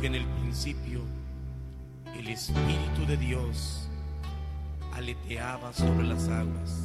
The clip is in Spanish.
que en el principio el Espíritu de Dios aleteaba sobre las aguas.